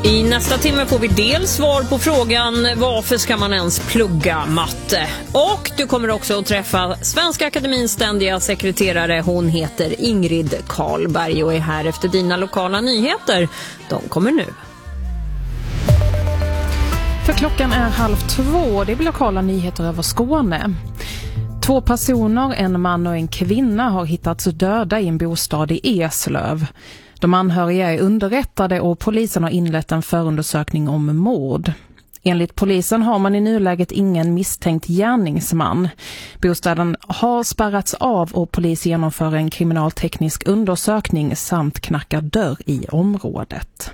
I nästa timme får vi dels svar på frågan varför ska man ens plugga matte. Och du kommer också att träffa Svenska Akademins ständiga sekreterare. Hon heter Ingrid Karlberg och är här efter dina lokala nyheter. De kommer nu. För klockan är 1:30. Det blir lokala nyheter över Skåne. 2 personer, en man och en kvinna, har hittats döda i en bostad i Eslöv. De anhöriga är underrättade och polisen har inlett en förundersökning om mord. Enligt polisen har man i nuläget ingen misstänkt gärningsman. Bostaden har spärrats av och polis genomför en kriminalteknisk undersökning samt knackar dörr i området.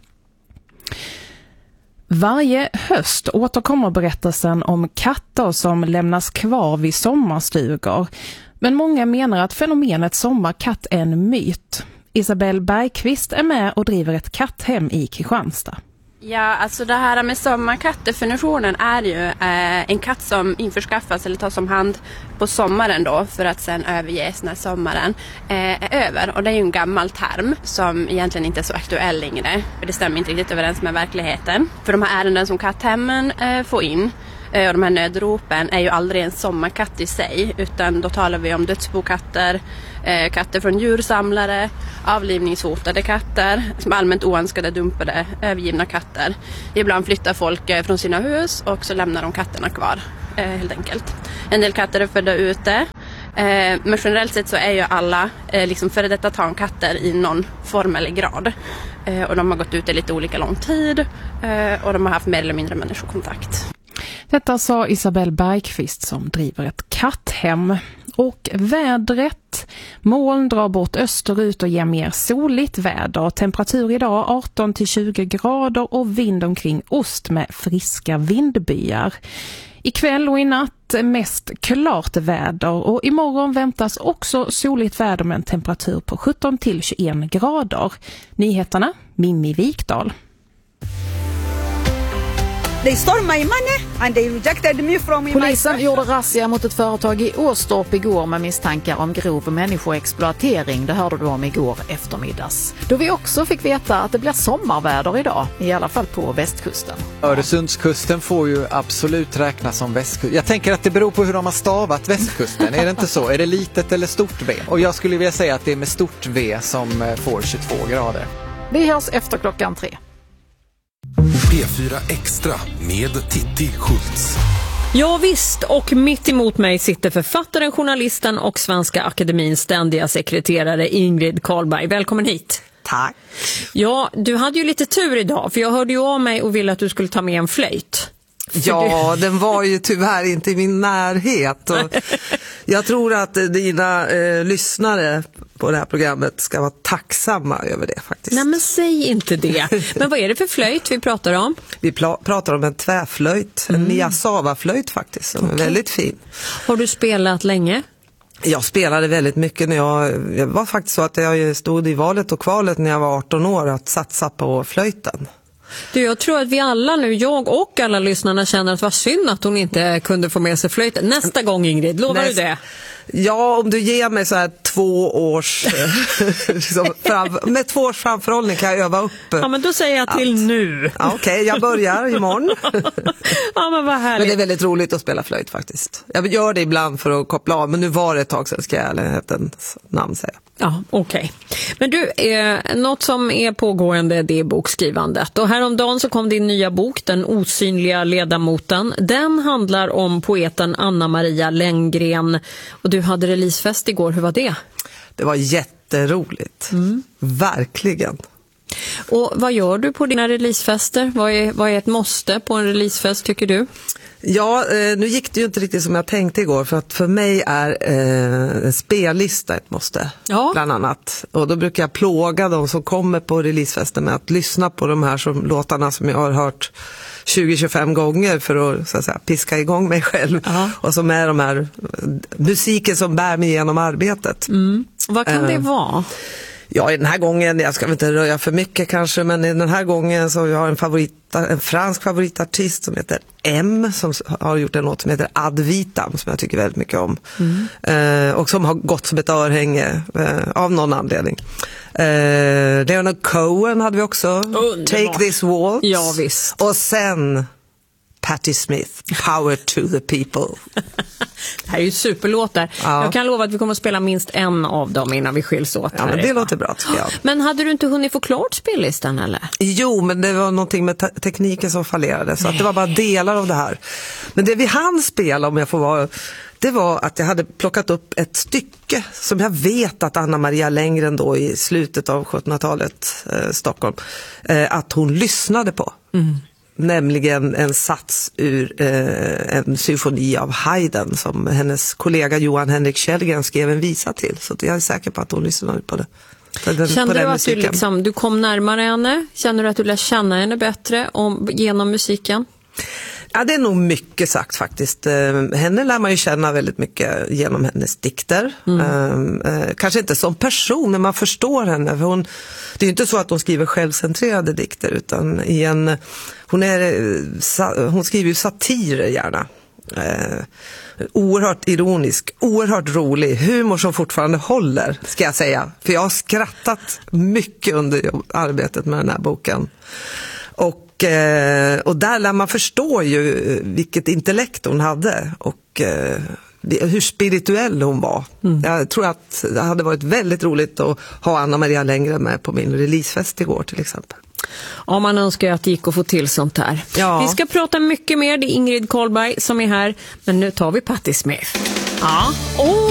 Varje höst återkommer berättelsen om katter som lämnas kvar vid sommarstugor. Men många menar att fenomenet sommarkatt är en myt. Isabelle Bergqvist är med och driver ett katthem i Kristianstad. Ja, alltså det här med sommarkatt, definitionen är ju en katt som införskaffas eller tas om hand på sommaren då för att sen överges när sommaren är över. Och det är ju en gammal term som egentligen inte är så aktuell längre, för det stämmer inte riktigt överens med verkligheten. För de här ärenden som katthemmen får in och de här nödropen är ju aldrig en sommarkatt i sig, utan då talar vi om dödsbokatter, katter från djursamlare, avlivningshotade katter, som allmänt oönskade, dumpade, övergivna katter. Ibland flyttar folk från sina hus och så lämnar de katterna kvar, helt enkelt. En del katter är födda ute, men generellt sett så är ju alla liksom före detta tamkatter i någon form eller grad. Och de har gått ut i lite olika lång tid och de har haft mer eller mindre människokontakt. Detta sa Isabelle Bergqvist som driver ett katthem. Och vädret, moln drar bort österut och ger mer soligt väder. Temperatur idag 18-20 grader och vind omkring ost med friska vindbyar. Ikväll och i natt mest klart väder och imorgon väntas också soligt väder med en temperatur på 17-21 grader. Nyheterna, Mimmi Vikdal. They stole my money and they rejected me from Polisen gjorde razzia mot ett företag i Åstorp igår med misstankar om grov människoexploatering. Det hörde du om igår eftermiddags. Då vi också fick veta att det blir sommarväder idag, i alla fall på västkusten. Öresundskusten får ju absolut räknas som västkusten. Jag tänker att det beror på hur de har stavat västkusten. Är det inte så? Är det litet eller stort V? Och jag skulle vilja säga att det är med stort V som får 22 grader. Vi hörs efter klockan 3. P4 Extra med Titti Schultz. Ja visst, och mitt emot mig sitter författaren, journalisten och Svenska Akademins ständiga sekreterare Ingrid Karlberg. Välkommen hit. Tack. Ja, du hade ju lite tur idag, för jag hörde ju av mig och ville att du skulle ta med en flöjt. Ja, den var ju tyvärr inte i min närhet. Och jag tror att dina lyssnare på det här programmet ska vara tacksamma över det faktiskt. Nej men säg inte det. Men vad är det för flöjt vi pratar om? Vi pratar om en tvärflöjt, en Miyazawa-flöjt faktiskt, som är väldigt fin. Har du spelat länge? Jag spelade väldigt mycket när jag var faktiskt så att jag stod i valet och kvalet när jag var 18 år att satsa på flöjten. Du, jag tror att vi alla nu, jag och alla lyssnarna, känner att det var synd att hon inte kunde få med sig flöjten. Nästa gång, Ingrid, lovar du det? Ja, om du ger mig så här 2 års med 2 års framförhållning kan jag öva upp. Ja, men då säger jag till nu. Ja, okej, jag börjar imorgon. Ja, men vad härligt. Men det är väldigt roligt att spela flöjt faktiskt. Jag gör det ibland för att koppla av, men nu var det ett tag sedan, ska jag ärlighetens namn säga. Ja, okej. Men du, något som är pågående, det är bokskrivandet. Och häromdagen så kom din nya bok, Den osynliga ledamoten. Den handlar om poeten Anna-Maria Lenngren. Och du hade releasefest igår, hur var det? Det var jätteroligt, verkligen. Och vad gör du på dina releasefester? Vad är ett måste på en releasefest, tycker du? Ja, nu gick det ju inte riktigt som jag tänkte igår, för att för mig är en spellista ett måste, bland annat. Och då brukar jag plåga de som kommer på releasefesten med att lyssna på de här låtarna som jag har hört 20-25 gånger för att, så att säga, piska igång mig själv. Och som är de här musiken som bär mig genom arbetet. Vad kan det vara? Ja, i den här gången, jag ska väl inte röja för mycket kanske, men i den här gången så har jag en fransk favoritartist som heter M, som har gjort en låt som heter Ad Vitam, som jag tycker väldigt mycket om. Och som har gått som ett örhänge av någon anledning. Leonard Cohen hade vi också. Underbart. Take This Waltz. Ja, visst. Och sen Patti Smith, Power to the People. Det här är ju superlåtar. Ja. Jag kan lova att vi kommer att spela minst en av dem innan vi skiljs åt. Ja, men det låter bra tycker jag. Men hade du inte hunnit få klart spellistan eller? Jo, men det var någonting med tekniken som fallerade, så att det var bara delar av det här. Men det vi hann spela, om jag får vara, det var att jag hade plockat upp ett stycke som jag vet att Anna Maria Längren då i slutet av 1700-talet Stockholm, att hon lyssnade på. Nämligen en sats ur en symfoni av Haydn som hennes kollega Johan Henrik Källgren skrev en visa till. Så jag är säker på att hon lyssnade på det. Kände du att du kom närmare henne? Känner du att du lär känna henne bättre genom musiken? Ja, det är nog mycket sagt faktiskt. Henne lär man ju känna väldigt mycket genom hennes dikter. Kanske inte som person, men man förstår henne. För det är ju inte så att hon skriver självcentrerade dikter, utan hon skriver ju satirer gärna. Oerhört ironisk, oerhört rolig, humor som fortfarande håller, ska jag säga. För jag har skrattat mycket under arbetet med den här boken. Och där lär man förstå ju vilket intellekt hon hade och hur spirituell hon var. Jag tror att det hade varit väldigt roligt att ha Anna Maria Längren med på min releasefest igår till exempel. Ja, man önskar att det gick att få till sånt här. Ja. Vi ska prata mycket mer, det är Ingrid Carlberg som är här, men nu tar vi Patti Smith. Ja.